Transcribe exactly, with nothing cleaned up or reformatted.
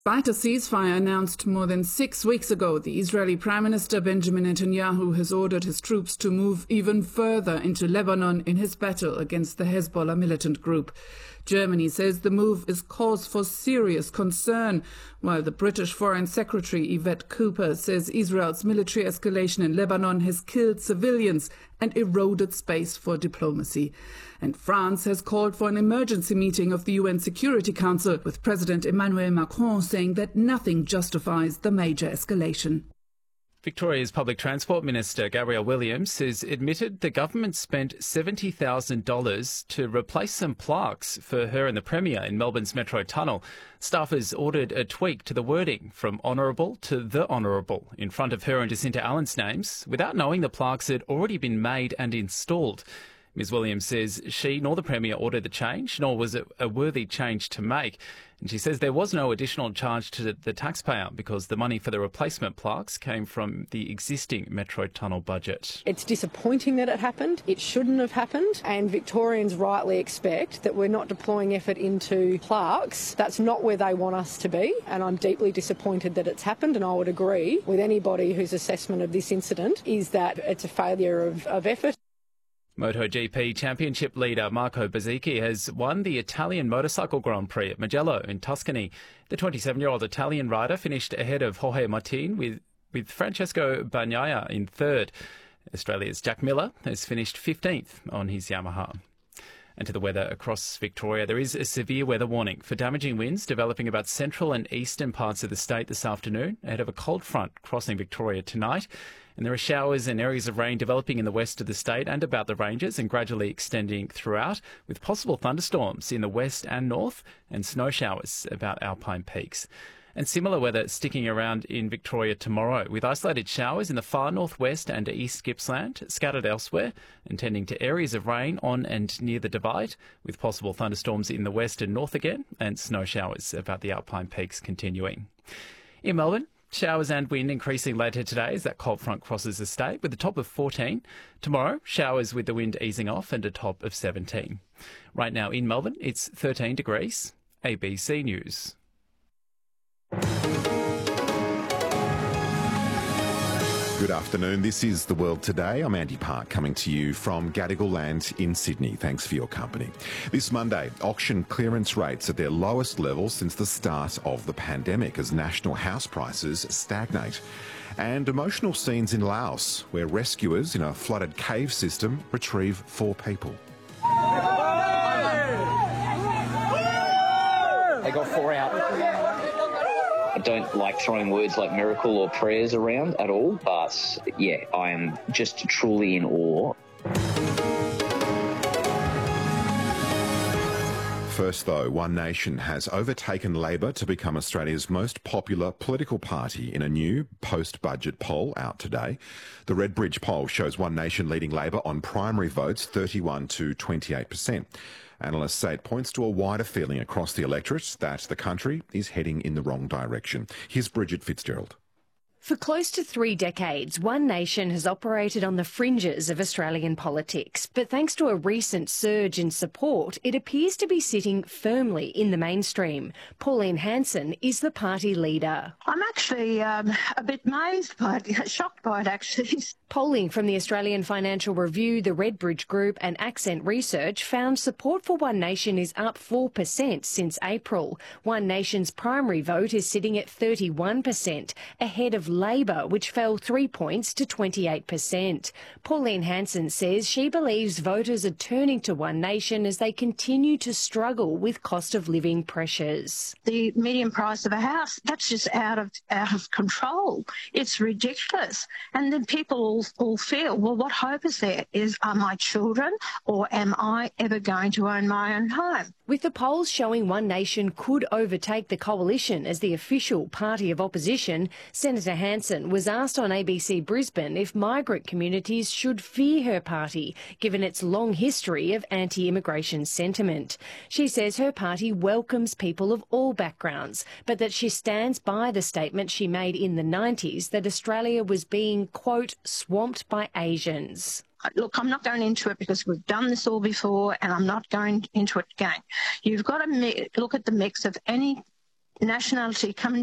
Despite a ceasefire announced more than six weeks ago, the Israeli Prime Minister Benjamin Netanyahu has ordered his troops to move even further into Lebanon in his battle against the Hezbollah militant group. Germany says the move is cause for serious concern, while the British Foreign Secretary Yvette Cooper says Israel's military escalation in Lebanon has killed civilians and eroded space for diplomacy. And France has called for an emergency meeting of the U N Security Council, with President Emmanuel Macron saying that nothing justifies the major escalation. Victoria's Public Transport Minister Gabrielle Williams has admitted the government spent seventy thousand dollars to replace some plaques for her and the Premier in Melbourne's Metro Tunnel. Staffers ordered a tweak to the wording from Honourable to The Honourable in front of her and Jacinta Allen's names, without knowing the plaques had already been made and installed. Miz Williams says she nor the Premier ordered the change, nor was it a worthy change to make. And she says there was no additional charge to the taxpayer because the money for the replacement plaques came from the existing Metro Tunnel budget. It's disappointing that it happened. It shouldn't have happened. And Victorians rightly expect that we're not deploying effort into plaques. That's not where they want us to be. And I'm deeply disappointed that it's happened. And I would agree with anybody whose assessment of this incident is that it's a failure of, of effort. MotoGP Championship leader Marco Bezzecchi has won the Italian Motorcycle Grand Prix at Mugello in Tuscany. The twenty-seven-year-old Italian rider finished ahead of Jorge Martin with, with Francesco Bagnaia in third. Australia's Jack Miller has finished fifteenth on his Yamaha. And to the weather across Victoria, there is a severe weather warning for damaging winds developing about central and eastern parts of the state this afternoon ahead of a cold front crossing Victoria tonight. And there are showers and areas of rain developing in the west of the state and about the ranges and gradually extending throughout, with possible thunderstorms in the west and north and snow showers about alpine peaks. And similar weather sticking around in Victoria tomorrow, with isolated showers in the far northwest and east Gippsland, scattered elsewhere, and tending to areas of rain on and near the Divide, with possible thunderstorms in the west and north again, and snow showers about the alpine peaks continuing. In Melbourne, showers and wind increasing later today as that cold front crosses the state, with a top of fourteen. Tomorrow, showers with the wind easing off and a top of seventeen. Right now in Melbourne, it's thirteen degrees. A B C News. Good afternoon. This is The World Today. I'm Andy Park, coming to you from Gadigal Land in Sydney. Thanks for your company. This Monday, auction clearance rates at their lowest level since the start of the pandemic as national house prices stagnate. And emotional scenes in Laos, where rescuers in a flooded cave system retrieve four people. They got four out. I don't like throwing words like miracle or prayers around at all, but yeah, I am just truly in awe. First, though, One Nation has overtaken Labor to become Australia's most popular political party in a new post-budget poll out today. The Redbridge poll shows One Nation leading Labor on primary votes thirty-one to twenty-eight percent. Analysts say it points to a wider feeling across the electorate that the country is heading in the wrong direction. Here's Bridget Fitzgerald. For close to three decades, One Nation has operated on the fringes of Australian politics, but thanks to a recent surge in support, it appears to be sitting firmly in the mainstream. Pauline Hanson is the party leader. I'm actually um, a bit amazed by it, shocked by it actually. Polling from the Australian Financial Review, the Redbridge Group and Accent Research found support for One Nation is up four percent since April. One Nation's primary vote is sitting at thirty-one percent, ahead of Labor, which fell three points to twenty-eight percent. Pauline Hanson says she believes voters are turning to One Nation as they continue to struggle with cost of living pressures. The median price of a house, that's just out of out of control. It's ridiculous. And then people all, all feel, well, what hope is there? Is are my children or am I ever going to own my own home? With the polls showing One Nation could overtake the coalition as the official party of opposition, Senator Hanson was asked on A B C Brisbane if migrant communities should fear her party, given its long history of anti-immigration sentiment. She says her party welcomes people of all backgrounds, but that she stands by the statement she made in the nineties that Australia was being, quote, swamped by Asians. Look, I'm not going into it because we've done this all before and I'm not going into it again. You've got to mi- look at the mix of any nationality come